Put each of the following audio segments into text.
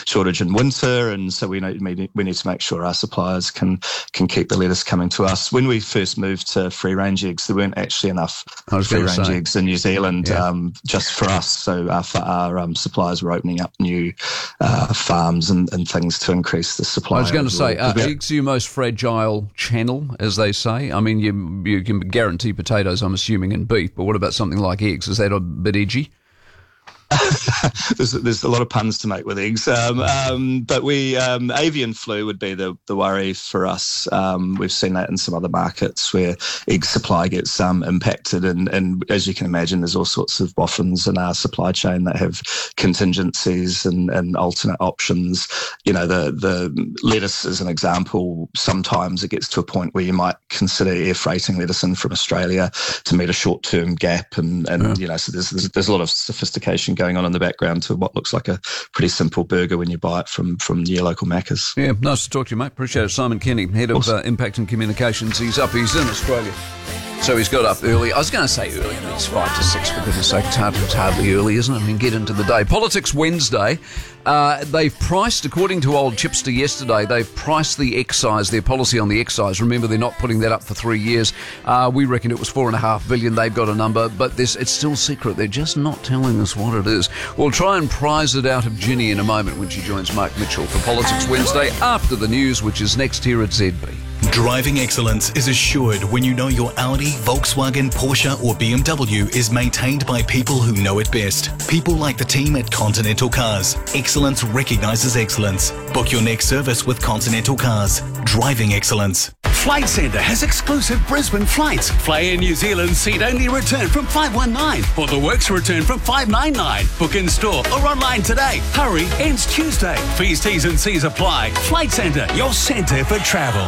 shortage in winter, and so we need to make sure our suppliers can keep the lettuce coming to us. When we first moved to free-range eggs, there weren't actually enough free-range eggs in New Zealand just for us. So our suppliers were opening up new farms and things to increase the supply. I was going to say, eggs are your most fragile channel, as they say. I mean, you can guarantee potatoes, I'm assuming, and beef, but what about something like eggs? Is that a bit edgy? There's a lot of puns to make with eggs, but avian flu would be the worry for us. We've seen that in some other markets where egg supply gets impacted, and as you can imagine, there's all sorts of boffins in our supply chain that have contingencies and alternate options. You know, the lettuce is an example. Sometimes it gets to a point where you might consider air freighting lettuce in from Australia to meet a short-term gap, and you know, so there's a lot of sophistication going on in the background to what looks like a pretty simple burger when you buy it from your local Macca's. Yeah, nice to talk to you, mate. Appreciate it. Simon Kenny, Head of Impact and Communications. He's in Australia. So he's got up early. I was going to say early, I mean, it's 5 to 6, for goodness sake. It's hardly early, isn't it? I mean, get into the day. Politics Wednesday. They've priced, according to old Chipster yesterday, they've priced the excise, their policy on the excise. Remember, they're not putting that up for 3 years. We reckon it was $4.5 billion. They've got a number, but it's still secret. They're just not telling us what it is. We'll try and prize it out of Ginny in a moment when she joins Mark Mitchell for Politics Wednesday after the news, which is next here at ZB. Driving excellence is assured when you know your Audi, Volkswagen, Porsche or BMW is maintained by people who know it best. People like the team at Continental Cars. Excellence recognises excellence. Book your next service with Continental Cars. Driving excellence. Flight Centre has exclusive Brisbane flights. Fly Air New Zealand seat only return from $519 or the works return from $599. Book in store or online today. Hurry, ends Tuesday. Fees, T's and C's apply. Flight Centre, your centre for travel.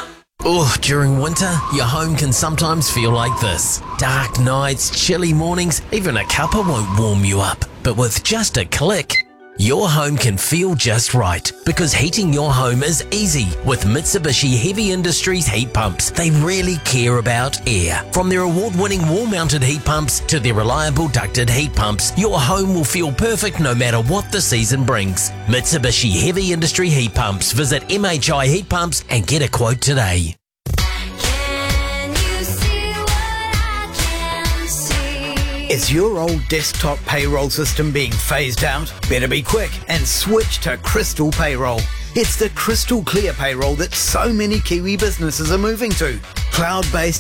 Oh, during winter, your home can sometimes feel like this. Dark nights, chilly mornings, even a cuppa won't warm you up. But with just a click, your home can feel just right, because heating your home is easy with Mitsubishi Heavy Industries heat pumps. They really care about air. From their award-winning wall-mounted heat pumps to their reliable ducted heat pumps, your home will feel perfect no matter what the season brings. Mitsubishi Heavy Industry heat pumps. Visit MHI Heat Pumps and get a quote today. Is your old desktop payroll system being phased out? Better be quick and switch to Crystal Payroll. It's the crystal clear payroll that so many Kiwi businesses are moving to. Cloud-based